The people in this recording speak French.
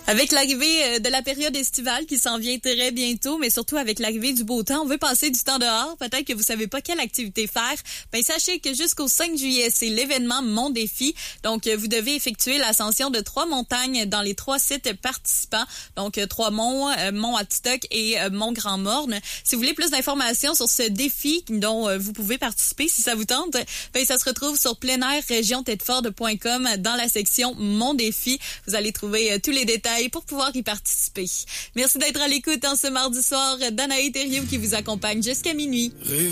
Avec l'arrivée de la période estivale qui s'en vient très bientôt, mais surtout avec l'arrivée du beau temps, on veut passer du temps dehors. Peut-être que vous savez pas quelle activité faire. Ben sachez que jusqu'au 5 juillet, c'est l'événement Mon Défi. Donc, vous devez effectuer l'ascension de 3 montagnes dans les 3 sites participants. Donc, 3 monts, Mont-Adstock et Mont-Grand-Morne. Si vous voulez plus d'informations sur ce défi dont vous pouvez participer, si ça vous tente, ben ça se retrouve sur pleinairregiontedford.com dans la section Mon Défi. Vous allez trouver tous les détails pour pouvoir y participer. Merci d'être à l'écoute en ce mardi soir. Danae Thériault qui vous accompagne jusqu'à minuit.